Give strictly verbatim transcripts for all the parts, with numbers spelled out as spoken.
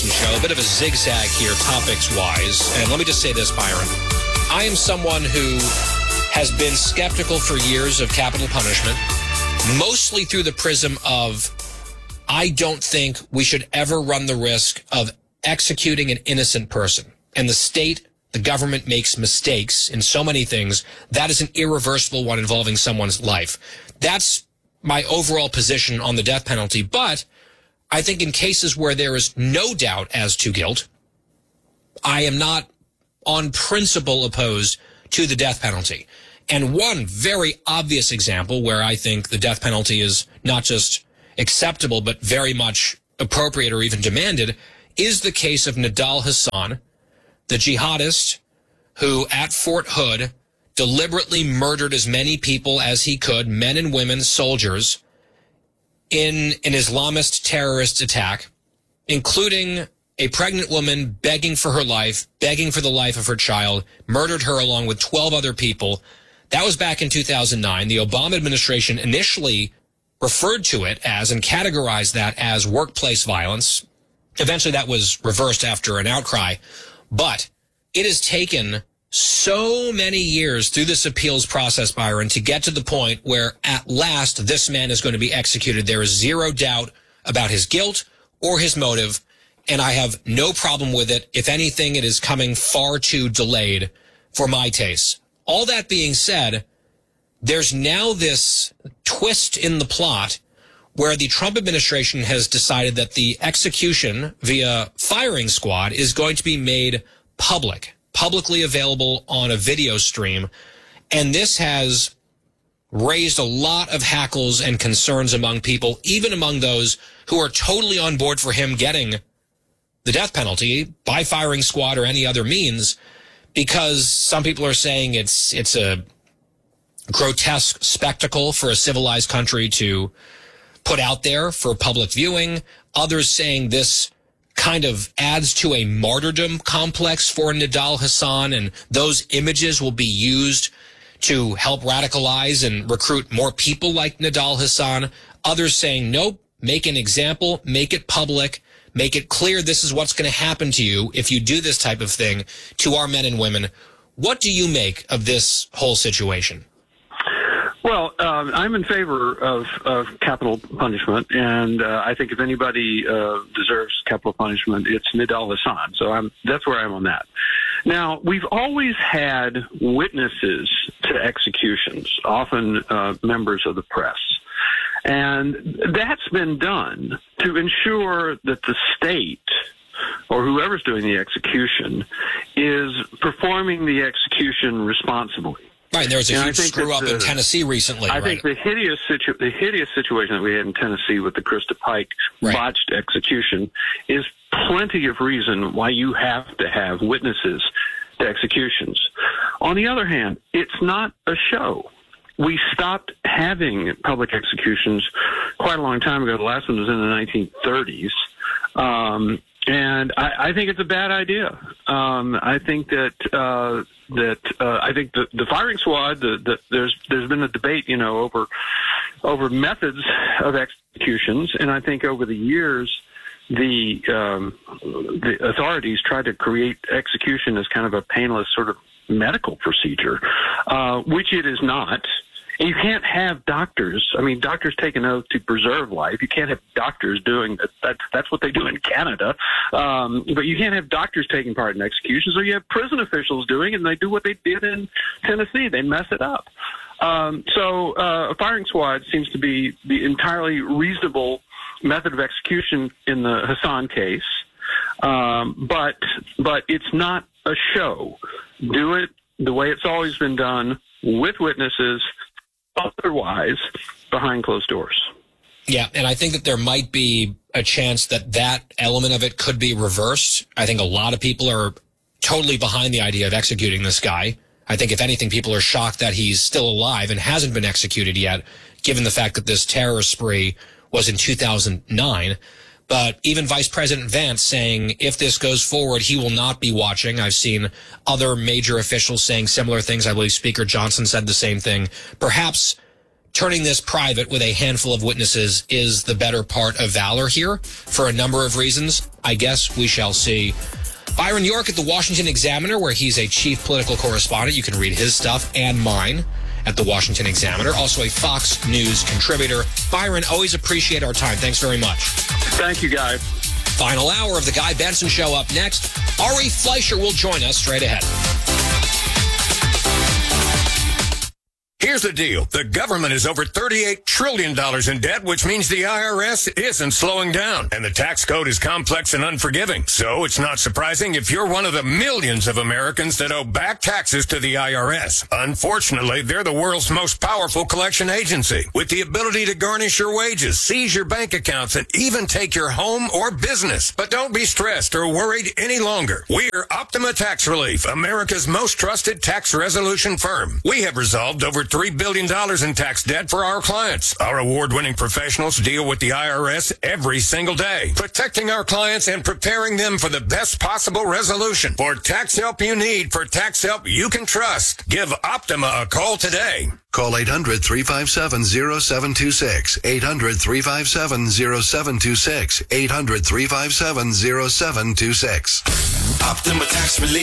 show. A bit of a zigzag here, topics-wise. And let me just say this, Byron. I am someone who has been skeptical for years of capital punishment, mostly through the prism of I don't think we should ever run the risk of executing an innocent person. And the state, the government makes mistakes in so many things. That is an irreversible one involving someone's life. That's my overall position on the death penalty. But I think in cases where there is no doubt as to guilt, I am not on principle opposed to the death penalty. And one very obvious example where I think the death penalty is not just acceptable, but very much appropriate or even demanded is the case of Nidal Hasan, the jihadist who at Fort Hood deliberately murdered as many people as he could, men and women, soldiers, in an Islamist terrorist attack, including a pregnant woman begging for her life, begging for the life of her child, murdered her along with twelve other people. That was back in two thousand nine. The Obama administration initially referred to it as and categorized that as workplace violence. Eventually that was reversed after an outcry. But it has taken so many years through this appeals process, Byron, to get to the point where at last this man is going to be executed. There is zero doubt about his guilt or his motive, and I have no problem with it. If anything, it is coming far too delayed for my taste. All that being said, there's now this twist in the plot where the Trump administration has decided that the execution via firing squad is going to be made public, publicly available on a video stream. And this has raised a lot of hackles and concerns among people, even among those who are totally on board for him getting the death penalty by firing squad or any other means, because some people are saying it's it's a grotesque spectacle for a civilized country to put out there for public viewing. Others saying this kind of adds to a martyrdom complex for Nidal Hasan, and those images will be used to help radicalize and recruit more people like Nidal Hasan. Others saying, nope, make an example, make it public, make it clear this is what's going to happen to you if you do this type of thing to our men and women. What do you make of this whole situation? Well, um, I'm in favor of, of capital punishment, and uh, I think if anybody uh, deserves capital punishment, it's Nidal Hasan. So I'm, that's where I'm on that. Now, we've always had witnesses to executions, often uh, members of the press. And that's been done to ensure that the state or whoever's doing the execution is performing the execution responsibly. Right, and there was a huge screw-up in Tennessee recently. I right? think the hideous, situ- the hideous situation that we had in Tennessee with the Krista Pike right. botched execution is plenty of reason why you have to have witnesses to executions. On the other hand, it's not a show. We stopped having public executions quite a long time ago. The last one was in the nineteen thirties. Um, and I, I think it's a bad idea. Um, I think that uh, that uh, I think the, the firing squad. The, the, there's there's been a debate, you know, over over methods of executions, and I think over the years, the um, the authorities tried to create execution as kind of a painless sort of medical procedure, uh, which it is not. And you can't have doctors. I mean, doctors take an oath to preserve life. You can't have doctors doing that. That's, that's what they do in Canada. Um, but you can't have doctors taking part in executions. So you have prison officials doing it, and they do what they did in Tennessee. They mess it up. Um, so uh, a firing squad seems to be the entirely reasonable method of execution in the Hasan case. Um, but but it's not a show. Do it the way it's always been done, with witnesses, otherwise behind closed doors. Yeah, and I think that there might be a chance that that element of it could be reversed. I think a lot of people are totally behind the idea of executing this guy. I think, if anything, people are shocked that he's still alive and hasn't been executed yet, given the fact that this terror spree was in two thousand nine. But even Vice President Vance saying if this goes forward, he will not be watching. I've seen other major officials saying similar things. I believe Speaker Johnson said the same thing. Perhaps turning this private with a handful of witnesses is the better part of valor here for a number of reasons. I guess we shall see. Byron York at the Washington Examiner, where he's a chief political correspondent. You can read his stuff and mine at the Washington Examiner. Also a Fox News contributor. Byron, always appreciate our time. Thanks very much. Thank you, guys. Final hour of the Guy Benson Show up next. Ari Fleischer will join us straight ahead. Here's the deal. The government is over thirty-eight trillion dollars in debt, which means the I R S isn't slowing down. And the tax code is complex and unforgiving. So it's not surprising if you're one of the millions of Americans that owe back taxes to the I R S. Unfortunately, they're the world's most powerful collection agency, with the ability to garnish your wages, seize your bank accounts, and even take your home or business. But don't be stressed or worried any longer. We're Optima Tax Relief, America's most trusted tax resolution firm. We have resolved over three billion dollars in tax debt for our clients. Our award-winning professionals deal with the I R S every single day, protecting our clients and preparing them for the best possible resolution. For tax help you need, for tax help you can trust, give Optima a call today. Call eight hundred, three five seven, zero seven two six, eight hundred, three five seven, zero seven two six, eight hundred, three five seven, zero seven two six. Optima Tax Relief.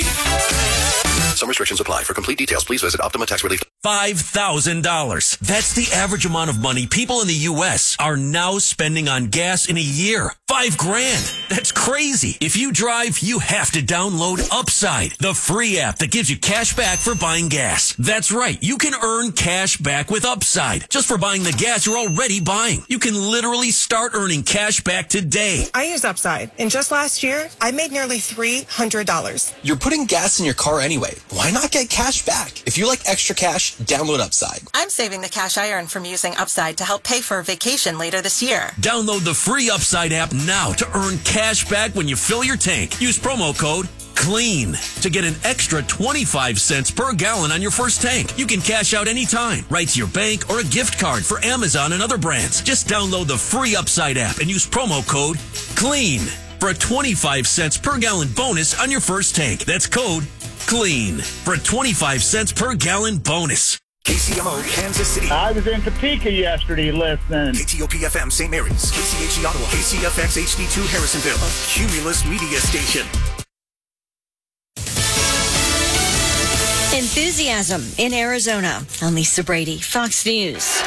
Some restrictions apply. For complete details, please visit Optima Tax Relief. five thousand dollars. That's the average amount of money people in the U S are now spending on gas in a year. Five grand. That's crazy. If you drive, you have to download Upside, the free app that gives you cash back for buying gas. That's right. You can earn cash back with Upside just for buying the gas you're already buying. You can literally start earning cash back today. I use Upside, and just last year, I made nearly three hundred dollars. You're putting gas in your car anyway. Why not get cash back? If you like extra cash, download Upside. I'm saving the cash I earn from using Upside to help pay for a vacation later this year. Download the free Upside app now to earn cash back when you fill your tank. Use promo code CLEAN to get an extra twenty-five cents per gallon on your first tank. You can cash out anytime, right to your bank or a gift card for Amazon and other brands. Just download the free Upside app and use promo code CLEAN for a twenty-five cents per gallon bonus on your first tank. That's code CLEAN for a twenty-five cents per gallon bonus. K C M O, Kansas City. I was in Topeka yesterday listening. K T O P F M, Saint Mary's. K C H E Ottawa. K C F X H D two, Harrisonville. A Cumulus media station. Enthusiasm in Arizona. I'm Lisa Brady, Fox News.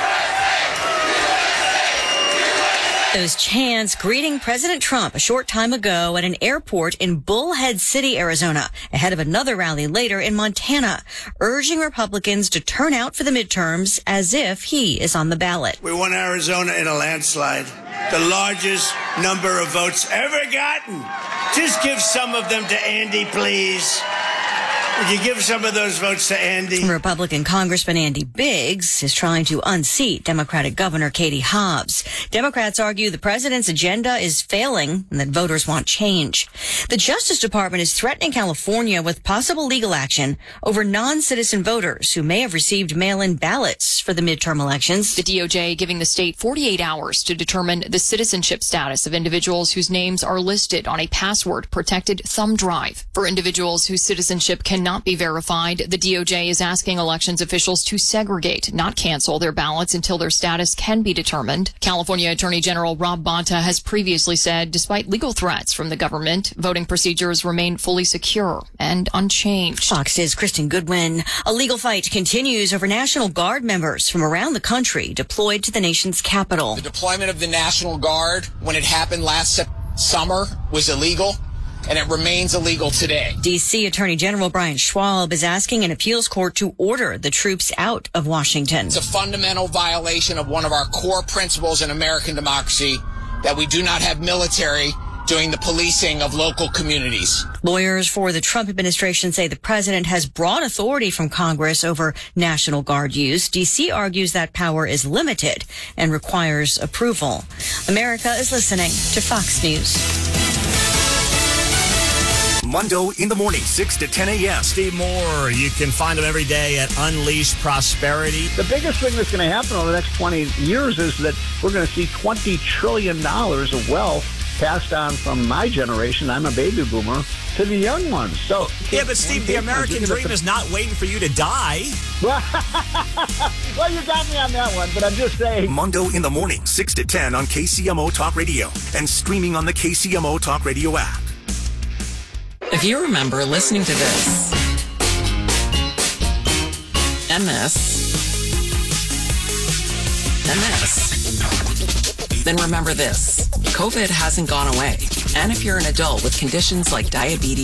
Those chants greeting President Trump a short time ago at an airport in Bullhead City, Arizona, ahead of another rally later in Montana, urging Republicans to turn out for the midterms as if he is on the ballot. We won Arizona in a landslide, the largest number of votes ever gotten. Just give some of them to Andy, please. Would you give some of those votes to Andy? Republican Congressman Andy Biggs is trying to unseat Democratic Governor Katie Hobbs. Democrats argue the president's agenda is failing and that voters want change. The Justice Department is threatening California with possible legal action over non-citizen voters who may have received mail-in ballots for the midterm elections. The D O J giving the state forty-eight hours to determine the citizenship status of individuals whose names are listed on a password-protected thumb drive. For individuals whose citizenship cannot be verified, the D O J is asking elections officials to segregate, not cancel their ballots until their status can be determined. California Attorney General Rob Bonta has previously said, despite legal threats from the government, voting procedures remain fully secure and unchanged. Fox's Kristen Goodwin. A legal fight continues over National Guard members from around the country deployed to the nation's capital. The deployment of the National Guard, when it happened last summer, was illegal, and it remains illegal today. D C Attorney General Brian Schwab is asking an appeals court to order the troops out of Washington. It's a fundamental violation of one of our core principles in American democracy, that we do not have military doing the policing of local communities. Lawyers for the Trump administration say the president has broad authority from Congress over National Guard use. D C argues that power is limited and requires approval. America is listening to Fox News. Mundo in the morning, six to ten a.m. Steve Moore, you can find him every day at Unleash Prosperity. The biggest thing that's going to happen over the next twenty years is that we're going to see twenty trillion dollars of wealth passed on from my generation, I'm a baby boomer, to the young ones. So yeah, but Steve, the American dream is not waiting for you to die. Well, you got me on that one, but I'm just saying. Mondo in the morning, six to ten on K C M O Talk Radio and streaming on the K C M O Talk Radio app. If you remember listening to this and this and this, then remember this. COVID hasn't gone away. And if you're an adult with conditions like diabetes,